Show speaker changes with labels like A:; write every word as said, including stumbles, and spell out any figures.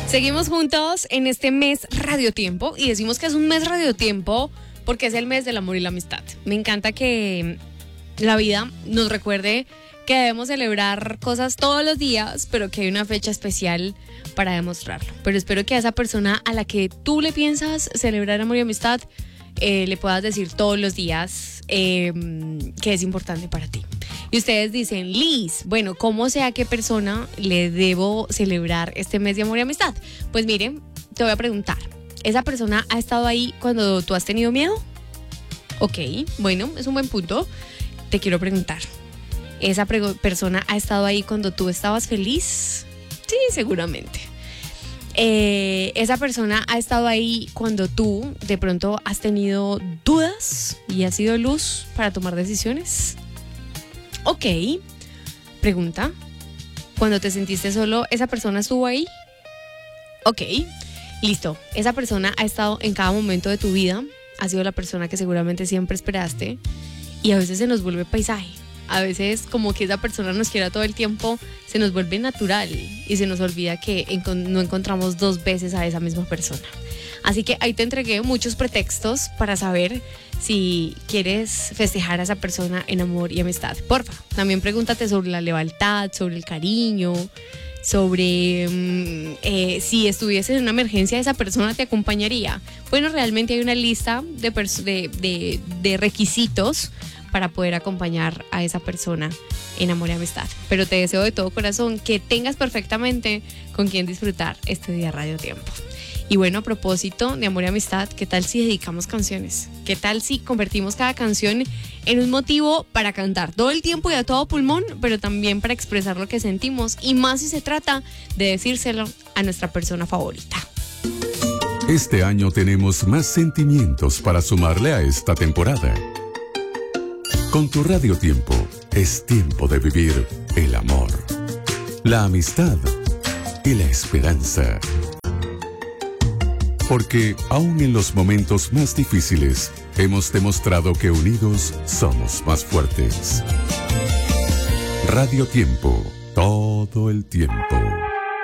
A: Seguimos juntos en este mes Radio Tiempo y decimos que es un mes Radio Tiempo porque es el mes del amor y la amistad. Me encanta que la vida nos recuerde que debemos celebrar cosas todos los días, pero que hay una fecha especial para demostrarlo. Pero espero que a esa persona a la que tú le piensas celebrar amor y amistad, eh, le puedas decir todos los días eh, que es importante para ti. Y ustedes dicen, Liz, bueno, ¿cómo sé a qué persona le debo celebrar este mes de amor y amistad? Pues miren, te voy a preguntar, ¿esa persona ha estado ahí cuando tú has tenido miedo? Ok, bueno, es un buen punto. Te quiero preguntar, ¿esa pre- persona ha estado ahí cuando tú estabas feliz? Sí, seguramente. Eh, ¿Esa persona ha estado ahí cuando tú de pronto has tenido dudas y has sido luz para tomar decisiones? Ok. Pregunta, ¿cuando te sentiste solo, esa persona estuvo ahí? Ok. Listo. ¿Esa persona ha estado en cada momento de tu vida? Ha sido la persona que seguramente siempre esperaste y a veces se nos vuelve paisaje. A veces como que esa persona nos quiera todo el tiempo, se nos vuelve natural y se nos olvida que encon- no encontramos dos veces a esa misma persona. Así que ahí te entregué muchos pretextos para saber si quieres festejar a esa persona en amor y amistad. Porfa, también pregúntate sobre la lealtad, sobre el cariño, sobre mm, eh, si estuviese en una emergencia, esa persona te acompañaría. Bueno, realmente hay una lista de, pers- de, de, de requisitos para poder acompañar a esa persona en amor y amistad. Pero te deseo de todo corazón que tengas perfectamente con quien disfrutar este día Radio Tiempo. Y bueno, a propósito de amor y amistad, ¿qué tal si dedicamos canciones? ¿Qué tal si convertimos cada canción en un motivo para cantar todo el tiempo y a todo pulmón, pero también para expresar lo que sentimos? Y más si se trata de decírselo a nuestra persona favorita.
B: Este año tenemos más sentimientos para sumarle a esta temporada. Con tu Radio Tiempo, es tiempo de vivir el amor, la amistad y la esperanza. Porque aún en los momentos más difíciles, hemos demostrado que unidos somos más fuertes. Radio Tiempo, todo el tiempo.